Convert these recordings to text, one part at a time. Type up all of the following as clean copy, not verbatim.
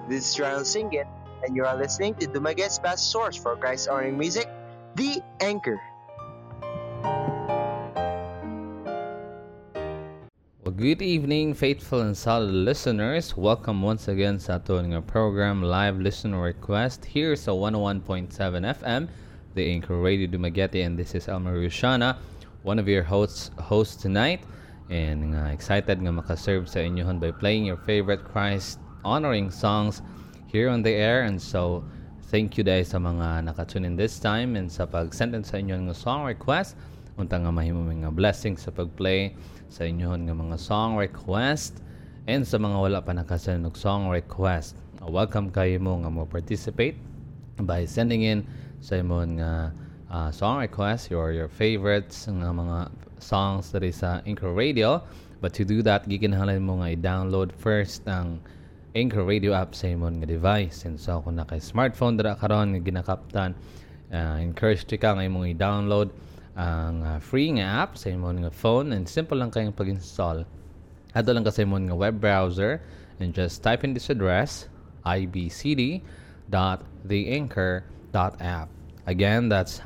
This is Ronald Singit, and you are listening to Dumaguet's best source for Christ-honoring music, The Anchor. Well, good evening, faithful and solid listeners. Welcome once again sa ating program, Live Listener Request. Here's a 101.7 FM, The Anchor Radio Dumaguete, and this is Elmer Rushana, one of your hosts tonight. And excited nga makaserve sa inyohon by playing your favorite Christ-honoring songs here on the air. And so, thank you dahil sa mga nakatune in this time and sa pag-send sa inyo ng song request. Unta nga mahimo mga blessings sa pag-play sa inyohon nga mga song request. And sa mga wala pa nakasend og song request, welcome kayo mo nga mo participate by sending in sa imong nga song request, your favorites nga mga songs that is sa Anchor Radio. But to do that, gikinahanglan mo nga i-download first ang Anchor Radio app sa imong nga device. And so kung naka smartphone dira karon nga ginakaptan, encourage ka nga imong i-download ang free nga app sa imong nga phone, and simple lang kayong pag-install. Ato lang ka sa imong nga web browser and just type in this address, ibcd.theanchor.app. Again, that's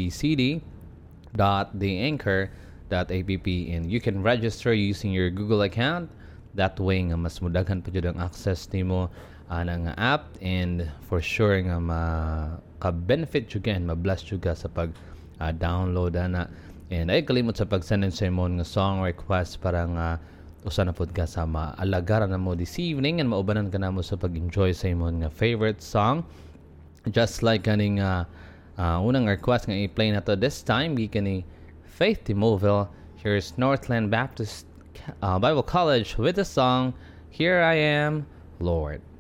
ibcd.theanchor.app, and you can register using your Google account. That way nga mas mudaghan pa jud ang access nimo nga app, and for sure nga maka-benefit jud ka and ma-bless jud ka sa pag download na. And ay kalimot sa pag-send sa imong nga song request para nga usa na pod ka sa maalagaran na mo this evening and maubanan ka na mo sa pag-enjoy sa imong nga favorite song. Just like kaning unang request nga i-play na to this time, gikan ni Faith Timoville. Here's Northland Baptist Bible College with the song Here I Am, Lord.